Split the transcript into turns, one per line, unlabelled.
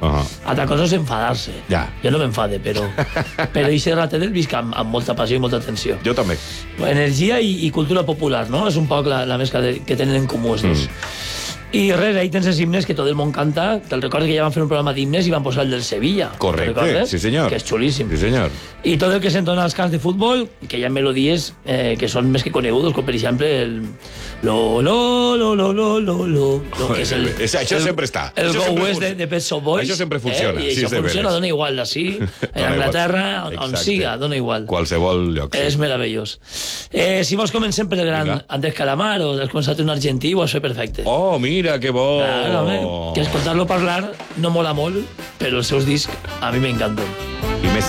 Altra cosa és enfadar-se.
Ja.
Jo no m'enfade, però aquest ratet el visc amb molta passió i molta atenció.
Jo també.
Energia i cultura popular, no? És un poc la mescla que tenen en comú els dos. I res, ahí tens els himnes que tot el món canta. Te'l recordes que ja van fer un programa d'himnes i van posar el del Sevilla.
Correcte, sí senyor.
Que és xulíssim.
Sí senyor.
I tot el que s'entona als camps de futbol, que hi ha melodies que són més que conegudes, com per exemple el lo, que és
això sempre està.
El
Això
Go
sempre
West de Pet Shop Boys.
Això sempre funciona.
I
sí,
això funciona, dona igual, d'ací, en Anglaterra, on siga, dona igual.
Qualsevol lloc.
És meravellós. Si vols comencem per el gran Andrés Calamar o has començat un argentí, ho has fet perfecte.
Oh, mira, que bo!
Claro, que escoltar-lo parlar no mola molt, però els seus discs a mi m'encanten.
I més